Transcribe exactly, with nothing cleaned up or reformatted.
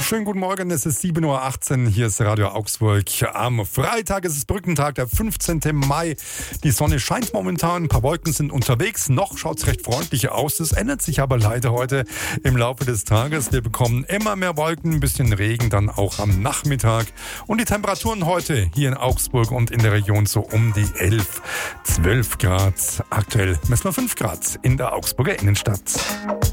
Schönen guten Morgen, es ist sieben Uhr achtzehn, hier ist Radio Augsburg. Am Freitag ist es Brückentag, der fünfzehnten Mai. Die Sonne scheint momentan, ein paar Wolken sind unterwegs. Noch schaut es recht freundlich aus. Es ändert sich aber leider heute im Laufe des Tages. Wir bekommen immer mehr Wolken, ein bisschen Regen dann auch am Nachmittag. Und die Temperaturen heute hier in Augsburg und in der Region so um die elf, zwölf Grad. Aktuell messen wir fünf Grad in der Augsburger Innenstadt.